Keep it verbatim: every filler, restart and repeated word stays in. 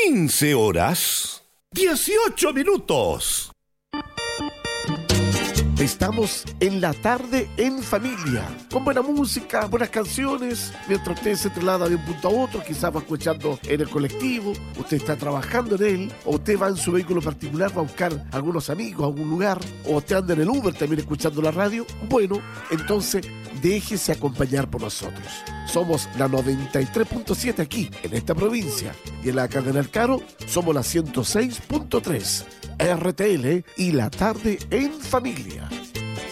quince horas, dieciocho minutos. Estamos en la tarde en familia, con buena música, buenas canciones, mientras usted se traslada de un punto a otro, quizás va escuchando en el colectivo, usted está trabajando en él, o usted va en su vehículo particular, va a buscar algunos amigos a algún lugar, o usted anda en el Uber también escuchando la radio. Bueno, entonces déjese acompañar por nosotros. Somos la noventa y tres punto siete aquí, en esta provincia, y en la Cardenal Caro somos la ciento seis punto tres. R T L y la tarde en familia.